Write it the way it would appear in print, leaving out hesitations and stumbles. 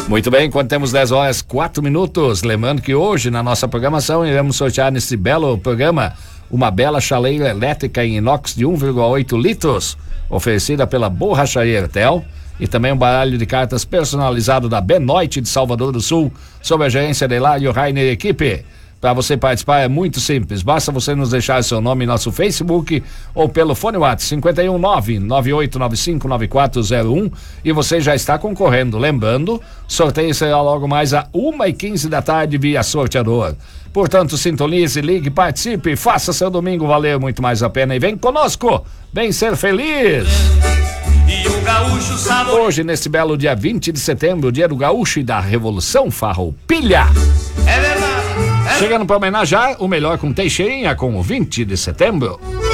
Muito bem, quando temos 10 horas 4 minutos, lembrando que hoje na nossa programação iremos sortear nesse belo programa uma bela chaleira elétrica em inox de 1,8 litros, oferecida pela Borracharia Ertel, e também um baralho de cartas personalizado da Benoit de Salvador do Sul, sob a gerência de Hilário Rainer e equipe. Para você participar é muito simples, basta você nos deixar seu nome em nosso Facebook ou pelo fone WhatsApp 51998959401 e você já está concorrendo. Lembrando, sorteio será logo mais às 1h15 da tarde via sorteador. Portanto, sintonize, ligue, participe, faça seu domingo valer muito mais a pena e vem conosco, vem ser feliz. Hoje, nesse belo dia 20 de setembro, dia do gaúcho e da Revolução Farroupilha. É verdade. Chegando para homenagear o melhor com Teixeirinha com o 20 de setembro.